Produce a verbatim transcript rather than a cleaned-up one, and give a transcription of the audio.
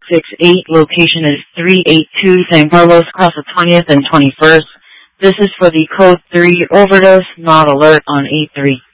six eight. Location is three eighty-two San Carlos, across the twentieth and twenty-first. This is for the code three overdose, not alert on eight three.